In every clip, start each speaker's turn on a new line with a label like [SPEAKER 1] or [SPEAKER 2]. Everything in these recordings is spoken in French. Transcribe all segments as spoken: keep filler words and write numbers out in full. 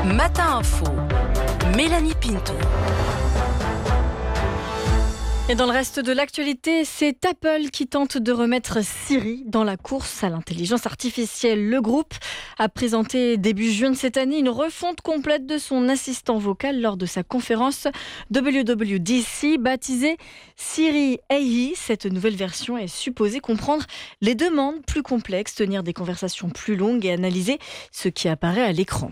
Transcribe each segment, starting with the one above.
[SPEAKER 1] Matin Info, Mélanie Pinto.
[SPEAKER 2] Et dans le reste de l'actualité, c'est Apple qui tente de remettre Siri dans la course à l'intelligence artificielle. Le groupe a présenté début juin de cette année une refonte complète de son assistant vocal lors de sa conférence W W D C baptisée Siri A I. Cette nouvelle version est supposée comprendre les demandes plus complexes, tenir des conversations plus longues et analyser ce qui apparaît à l'écran.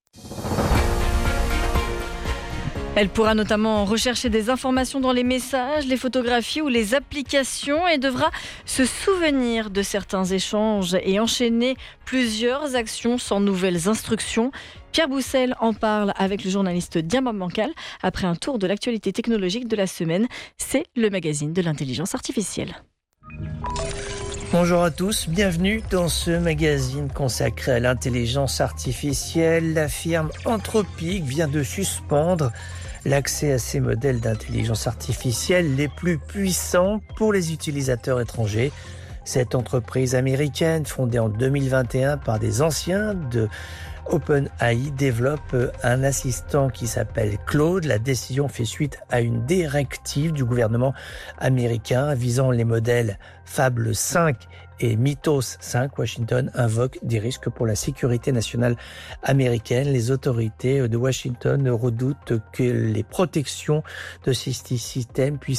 [SPEAKER 2] Elle pourra notamment rechercher des informations dans les messages, les photographies ou les applications et devra se souvenir de certains échanges et enchaîner plusieurs actions sans nouvelles instructions. Pierre Boussel en parle avec le journaliste Diamant Bancal après un tour de l'actualité technologique de la semaine. C'est le magazine de l'intelligence artificielle.
[SPEAKER 3] Bonjour à tous, bienvenue dans ce magazine consacré à l'intelligence artificielle. La firme Anthropic vient de suspendre l'accès à ces modèles d'intelligence artificielle les plus puissants pour les utilisateurs étrangers. Cette entreprise américaine, fondée en deux mille vingt et un par des anciens de OpenAI, développe un assistant qui s'appelle Claude. La décision fait suite à une directive du gouvernement américain visant les modèles Fable cinq et Mythos cinq. Washington invoque des risques pour la sécurité nationale américaine. Les autorités de Washington redoutent que les protections de ces systèmes puissent